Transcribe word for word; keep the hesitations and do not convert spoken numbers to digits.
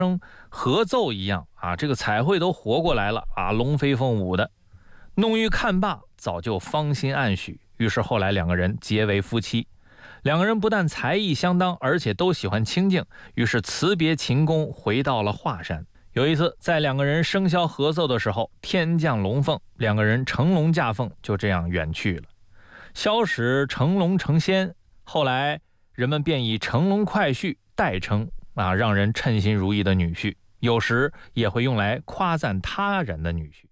合奏一样啊，这个彩绘都活过来了啊，龙飞凤舞的。弄玉看罢，早就芳心暗许，于是后来两个人结为夫妻。两个人不但才艺相当，而且都喜欢清静，于是辞别秦宫，回到了华山。有一次，在两个人笙箫合奏的时候，天降龙凤，两个人乘龙驾凤，就这样远去了。萧史乘龙成仙，后来人们便以乘龙快婿代称啊，让人称心如意的女婿，有时也会用来夸赞他人的女婿。